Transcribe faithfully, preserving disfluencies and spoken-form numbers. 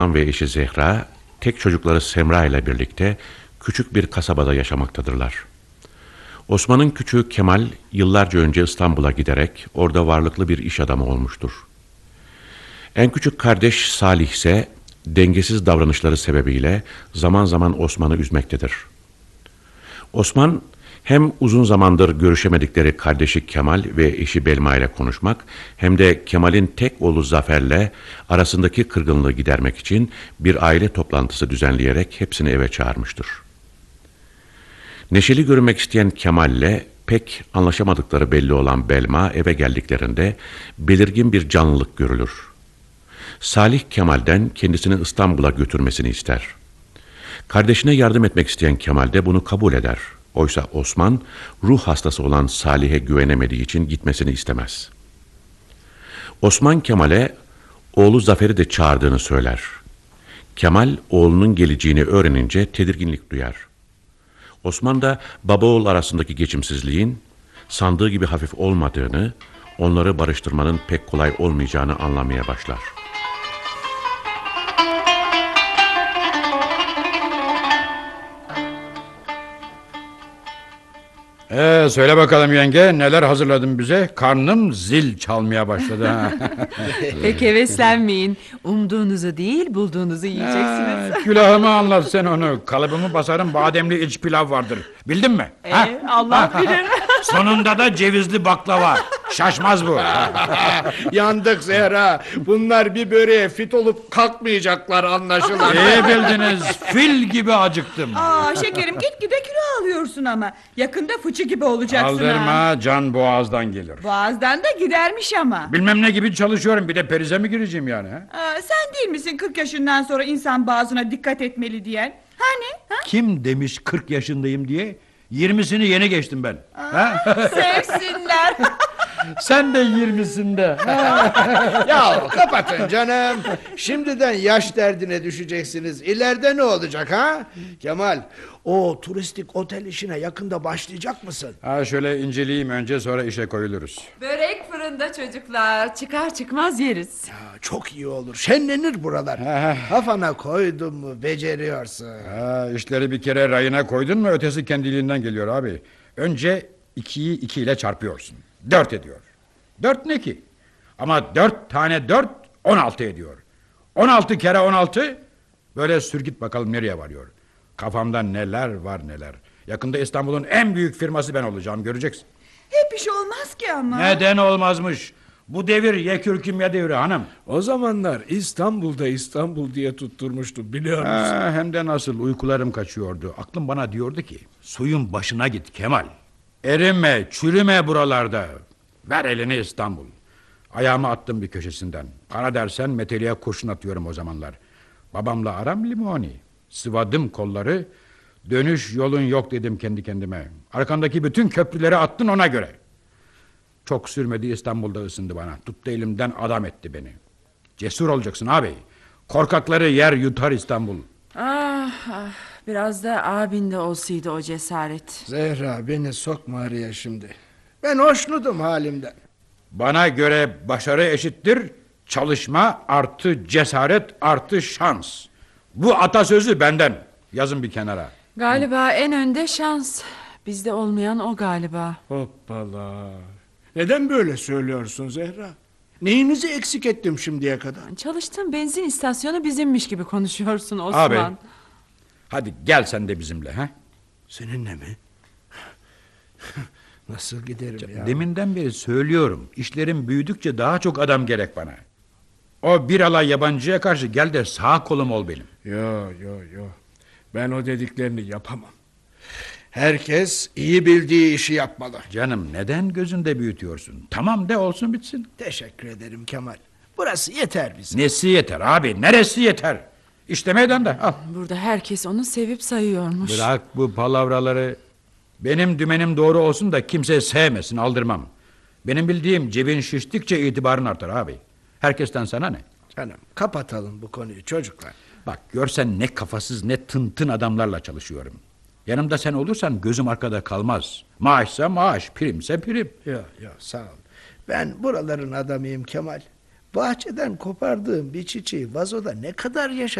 Osman ve eşi Zehra, tek çocukları Semra ile birlikte küçük bir kasabada yaşamaktadırlar. Osman'ın küçüğü Kemal, yıllarca önce İstanbul'a giderek orada varlıklı bir iş adamı olmuştur. En küçük kardeş Salih ise dengesiz davranışları sebebiyle zaman zaman Osman'ı üzmektedir. Osman, hem uzun zamandır görüşemedikleri kardeşi Kemal ve eşi Belma ile konuşmak, hem de Kemal'in tek oğlu Zafer'le arasındaki kırgınlığı gidermek için bir aile toplantısı düzenleyerek hepsini eve çağırmıştır. Neşeli görünmek isteyen Kemal'le pek anlaşamadıkları belli olan Belma eve geldiklerinde belirgin bir canlılık görülür. Salih Kemal'den kendisini İstanbul'a götürmesini ister. Kardeşine yardım etmek isteyen Kemal de bunu kabul eder. Oysa Osman, ruh hastası olan Salih'e güvenemediği için gitmesini istemez. Osman Kemal'e oğlu Zafer'i de çağırdığını söyler. Kemal oğlunun geleceğini öğrenince tedirginlik duyar. Osman da baba oğul arasındaki geçimsizliğin sandığı gibi hafif olmadığını, onları barıştırmanın pek kolay olmayacağını anlamaya başlar. Ee, söyle bakalım yenge, neler hazırladın bize? Karnım zil çalmaya başladı. Ha. Pek heveslenmeyin. Umduğunuzu değil, bulduğunuzu yiyeceksiniz. Ha, külahımı anlat sen onu. Kalıbımı basarım, bademli iç pilav vardır. Bildin mi? Ee, ha? Allah bilir. Sonunda da cevizli baklava. Şaşmaz bu. Yandık Zehra. Bunlar bir böreğe fit olup kalkmayacaklar anlaşılan. İyi bildiniz. Fil gibi acıktım. Aa şekerim, gitgide kilo alıyorsun ama. Yakında fıçı gibi olacaksın. Aldırma, ha. can boğazdan gelir. Boğazdan da gidermiş ama. Bilmem ne gibi çalışıyorum, bir de perize mi gireceğim yani? Ha? Aa, sen değil misin kırk yaşından sonra insan boğazına dikkat etmeli diyen? Hani? Ha? Kim demiş kırk yaşındayım diye? Yirmisini yeni geçtim ben. Ha? Sevsinler. Sen de yirmisinde. Ya kapatın canım. Şimdiden yaş derdine düşeceksiniz. İleride ne olacak ha? Kemal, o turistik otel işine yakında başlayacak mısın? Ha, şöyle inceleyeyim önce, sonra işe koyuluruz. Börek fırında çocuklar. Çıkar çıkmaz yeriz. Ya, çok iyi olur. Şenlenir buralar. Kafana koydun mu beceriyorsun. Ha, işleri bir kere rayına koydun mu ötesi kendiliğinden geliyor abi. Önce ikiyi iki ile çarpıyorsun. Dört ediyor. Dört ne ki? Ama dört tane dört on altı ediyor. On altı kere on altı, böyle sür git bakalım nereye varıyor. Kafamda neler var neler. Yakında İstanbul'un en büyük firması ben olacağım, göreceksin. Hep iş olmaz ki ama. Neden olmazmış? Bu devir yekürkümye devri hanım. O zamanlar İstanbul'da İstanbul diye tutturmuştum, biliyor musun? Ha, hem de nasıl, uykularım kaçıyordu. Aklım bana diyordu ki suyun başına git Kemal. Erime, çürüme buralarda. Ver elini İstanbul. Ayağımı attım bir köşesinden. Para dersen meteliğe kurşun atıyorum o zamanlar. Babamla aram limoni. Sıvadım kolları. Dönüş yolun yok dedim kendi kendime. Arkandaki bütün köprüleri attın ona göre. Çok sürmedi, İstanbul'da ısındı bana. Tuttu elimden, adam etti beni. Cesur olacaksın abi. Korkakları yer yutar İstanbul. Ah, ah, biraz da abinde olsaydı o cesaret. Zehra, beni sokma araya şimdi. Ben hoşnutum halimden. Bana göre başarı eşittir çalışma artı cesaret artı şans. Bu atasözü benden. Yazın bir kenara. Galiba en önde şans. Bizde olmayan o galiba. Hoppala. Neden böyle söylüyorsun Zehra? Neyinizi eksik ettim şimdiye kadar? Çalıştığın benzin istasyonu bizimmiş gibi konuşuyorsun Osman. Abi, hadi gel sen de bizimle. Ha? Seninle mi? Nasıl giderim ya? Deminden beri söylüyorum. İşlerim büyüdükçe daha çok adam gerek bana. O bir alay yabancıya karşı gel de sağ kolum ol benim. Yo yo yo. Ben o dediklerini yapamam. Herkes iyi bildiği işi yapmalı. Canım, neden gözünde büyütüyorsun? Tamam de, olsun bitsin. Teşekkür ederim Kemal. Burası yeter bize. Nesi yeter abi, neresi yeter? İşte meydanda, al. Burada herkes onu sevip sayıyormuş. Bırak bu palavraları. Benim dümenim doğru olsun da kimse sevmesin, aldırmam. Benim bildiğim, cebin şiştikçe itibarın artar abi. Herkesten sana ne? Canım, kapatalım bu konuyu çocuklar. Bak, görsen ne kafasız ne tın adamlarla çalışıyorum. Yanımda sen olursan gözüm arkada kalmaz. Maaşsa maaş, primse prim. Yok yok, sağ ol. Ben buraların adamıyım Kemal. Bahçeden kopardığım bir çiçeği vazoda ne kadar yaşatabilirim?